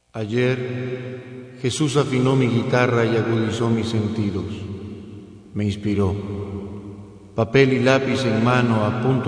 Ayer Jesús afinó mi guitarra y agudizó mis sentidos. Me inspiró. Papel y lápiz en mano, a punto